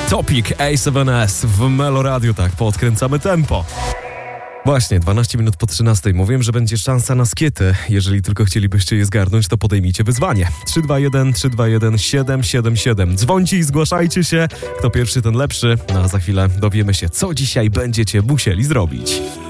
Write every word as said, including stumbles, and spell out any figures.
Topic A siedem S w Meloradiu, tak, podkręcamy tempo. Właśnie, dwanaście minut po trzynastej. Mówiłem, że będzie szansa na skiety. Jeżeli tylko chcielibyście je zgarnąć, to podejmijcie wyzwanie. trzy dwa jeden, trzy dwa jeden, siedem siedem siedem. Dzwońcie i zgłaszajcie się. Kto pierwszy, ten lepszy. No a za chwilę dowiemy się, co dzisiaj będziecie musieli zrobić.